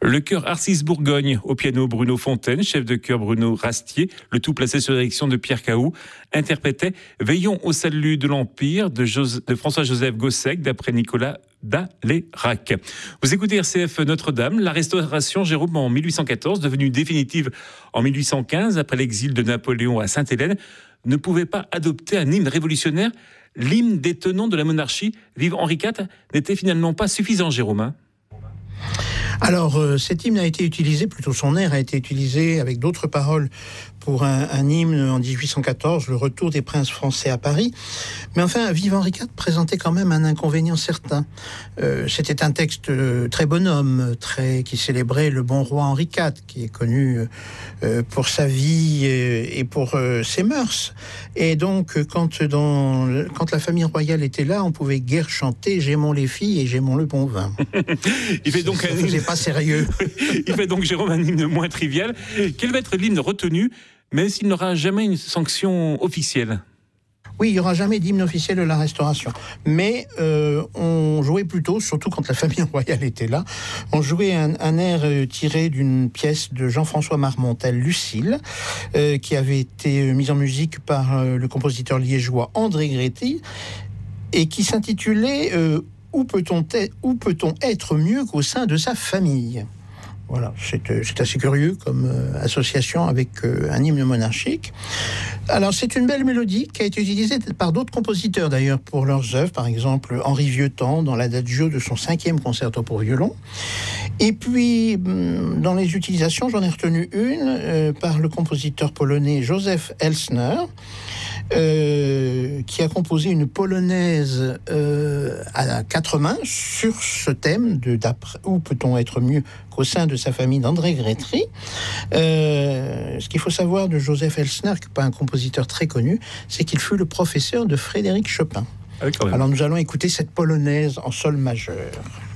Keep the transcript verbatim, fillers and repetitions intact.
Le chœur Arcis Bourgogne, au piano Bruno Fontaine, chef de chœur Bruno Rastier, le tout placé sur la direction de Pierre Cahoux, interprétait Veillons au salut de l'Empire de, Joseph, de François-Joseph Gossec, d'après Nicolas Dalérac. Vous écoutez R C F Notre-Dame, la restauration Jérôme en mille huit cent quatorze, devenue définitive en mille huit cent quinze, après l'exil de Napoléon à Sainte-Hélène, ne pouvait pas adopter un hymne révolutionnaire. L'hymne des tenants de la monarchie, vive Henri quatre, n'était finalement pas suffisant, Jérôme. Hein Alors, euh, cet hymne a été utilisé, plutôt son air a été utilisé avec d'autres paroles pour un, un hymne en dix-huit cent quatorze, le retour des princes français à Paris. Mais enfin, Vive Henri quatre présentait quand même un inconvénient certain. Euh, c'était un texte très bonhomme, très, qui célébrait le bon roi Henri quatre, qui est connu euh, pour sa vie et, et pour euh, ses mœurs. Et donc, quand, dans, quand la famille royale était là, on pouvait guère chanter « J'aimons les filles et j'aimons le bon vin ». Il fait donc ça un hymne... pas sérieux. Il fait donc, Jérôme, un hymne moins trivial. Quel va être l'hymne retenu, même s'il n'aura jamais une sanction officielle ? Oui, il n'y aura jamais d'hymne officiel de la Restauration. Mais euh, on jouait plutôt, surtout quand la famille royale était là, on jouait un, un air euh, tiré d'une pièce de Jean-François Marmontel, Lucille, euh, qui avait été mise en musique par euh, le compositeur liégeois André Gréty, et qui s'intitulait euh, « Où peut-on, t- où peut-on être mieux qu'au sein de sa famille ?» Voilà, c'est, c'est assez curieux comme euh, association avec euh, un hymne monarchique. Alors, c'est une belle mélodie qui a été utilisée par d'autres compositeurs d'ailleurs pour leurs œuvres, par exemple Henri Vieuxtemps dans l'adagio de son cinquième concerto pour violon. Et puis, dans les utilisations, j'en ai retenu une euh, par le compositeur polonais Joseph Elsner, Euh, qui a composé une polonaise euh, à quatre mains sur ce thème de d'après, où peut-on être mieux qu'au sein de sa famille d'André Grétry. Euh, ce qu'il faut savoir de Joseph Elsner, qui n'est pas un compositeur très connu, c'est qu'il fut le professeur de Frédéric Chopin. Ah oui, quand même. Alors nous allons écouter cette polonaise en sol majeur.